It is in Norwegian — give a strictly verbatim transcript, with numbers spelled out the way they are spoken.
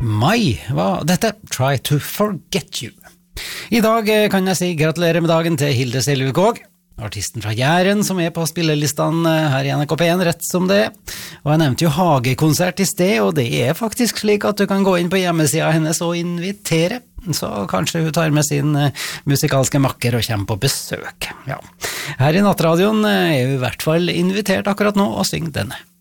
Mai var dette, Try to Forget You. I dag kan jeg si gratulerer med dagen til Hilde Selvukåg, artisten fra Jæren som er på spillelistene her i N R K P en rett som det. Og jeg nevnte jo Hagekonsert i sted, og det er faktisk slik at du kan gå inn på hjemmesiden hennes og invitere. Så kanskje hun tar med sin musikalske makker og kommer på besøk. Ja. Her i Nattradioen er hun i hvert fall invitert akkurat nå og synger denne.